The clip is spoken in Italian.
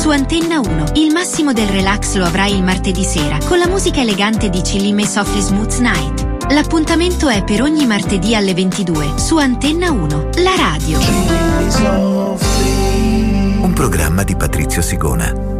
Su Antenna 1, il massimo del relax lo avrai il martedì sera con la musica elegante di Chillime Softly Smooth Night. L'appuntamento è per ogni martedì alle 22 su Antenna 1, la radio. Un programma di Patrizio Sigona.